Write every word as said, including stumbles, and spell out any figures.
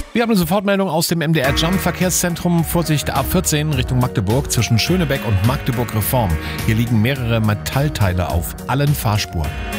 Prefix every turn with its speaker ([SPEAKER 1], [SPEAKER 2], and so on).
[SPEAKER 1] Wir haben eine Sofortmeldung aus dem M D R Jump Verkehrszentrum. Vorsicht A vierzehn Richtung Magdeburg zwischen Schönebeck und Magdeburg Reform. Hier liegen mehrere Metallteile auf allen Fahrspuren.